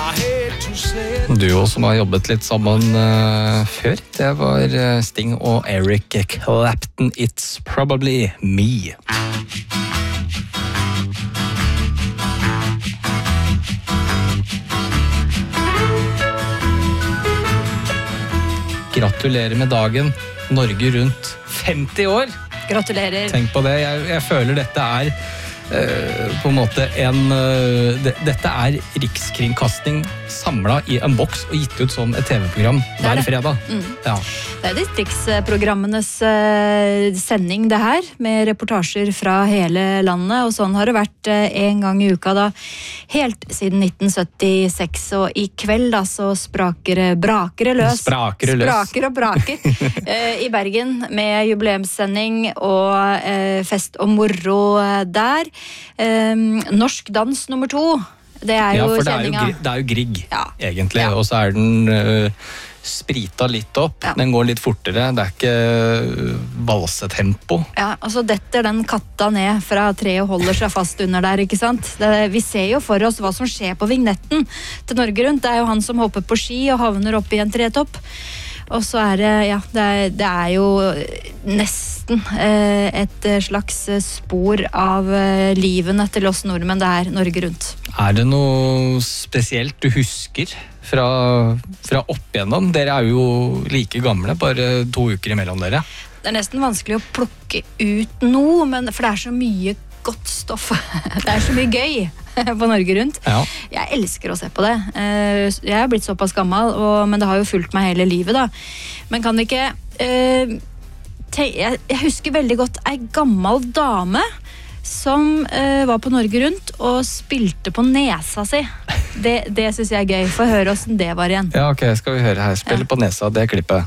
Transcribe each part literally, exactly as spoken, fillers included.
Duo som har jobbet litt sammen uh, før, det var uh, Sting og Eric Clapton, It's Probably Me. Gratulerer med dagen, Norge rundt femti år. Gratulerer. Tenk på det, jeg, jeg føler dette er uh, på en måte en uh, det, dette er rikskringkasting samlet i en boks og gitt ut som et tv-program hver fredag. Mm. Ja. Det er distriktsprogrammenes uh, sending det her, med reportasjer fra hele landet, og sånn har det vært uh, en gang i uka da, helt siden nitten syttiseks, og i kveld da så spraker det, braker det løs. Spraker det løs. Spraker og braker uh, i Bergen med jubileumssending og uh, fest og moro uh, der. Um, norsk dans nummer to. Det er jo ja, for det er jo, kjenninga. det er jo Grieg, Ja. egentlig, Ja. og så er den uh, sprita litt opp, Ja. den går litt fortere, det er ikke uh, valsetempo. Ja, altså detter den katta ned fra treet og holder seg fast under der, ikke sant? Det, vi ser jo for oss hva som skjer på vignetten til Norge Rundt. Det er jo han som hopper på ski og havner opp i en tretopp. Og så er det, ja, det er, det er jo nesten eh, et slags spor av eh, livene til oss nordmenn det er Norge Rundt. Er det noe spesielt du husker fra, fra opp igjennom? Dere er jo like gamle, bare to uker imellom dere. Det er nesten vanskelig å plukke ut noe, men, for det er så mye godt stoff. Det er så mye gøy på Norge Rundt. Ja. Jeg elsker å se på det. Jeg er blitt såpass gammel, og, men det har jo fulgt meg hele livet da. Men kan det ikke... Uh, te, jeg, jeg husker veldig godt ei gammel dame som uh, var på Norge Rundt og spilte på nesa si. Det, det synes jeg er gøy. Få høre hvordan det var igjen. Ja, ok, skal vi høre her. Spille Ja. på nesa, det klippet.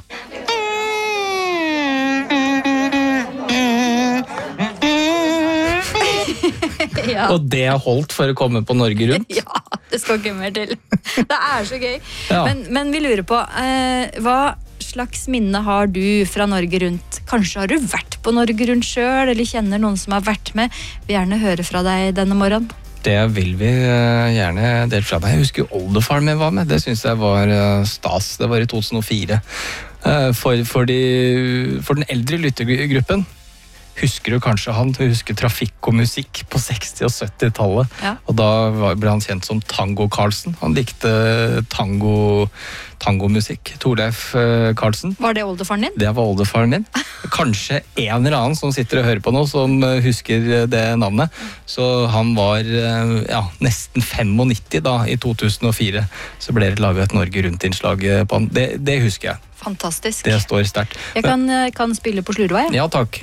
Ja. Og det er holdt for å komme på Norge Rundt? Ja, det skal ikke mer til. Det er så gøy. Ja. Men, men vi lurer på, eh, hva slags minne har du fra Norge Rundt? Kanskje har du vært på Norge Rundt selv, eller kjenner noen som har vært med? Vi vil gjerne høre fra deg denne morgenen. Det vil vi uh, gjerne dele fra deg. Jeg husker jo oldefaren min var med. Det synes jeg var uh, stas. Det var i to tusen og fire. Uh, for, for, de, for den eldre lyttergruppen husker du kanskje han, du husker trafikk og musikk på seksti- og sytti-tallet. Ja. Og da var, ble han kjent som Tango Carlsen. Han likte tango, tangomusikk. Torleif uh, Carlsen. Var det oldefaren din? Det var oldefaren min. Kanskje en eller annen som sitter og hører på nå, som uh, husker det navnet. Så han var uh, ja, nesten femognitti da, i to tusen og fire. Så ble det laget et Norge Rundt-innslag på han. Det, det husker jeg. Fantastisk. Det står sterkt. Jeg kan, kan spille på slurvei. Ja, takk.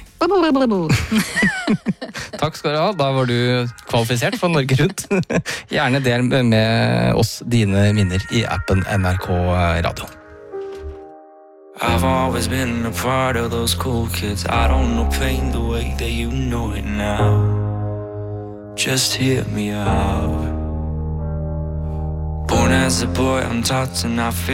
Takk skal du ha. Da var du kvalifisert for Norge Rundt. Gjerne del med oss dine minner i appen N R K Radio. I've always been a part of those cool kids. I don't know pain the way that you know it now. Just hear me out. Born as a boy, I'm taught to not feel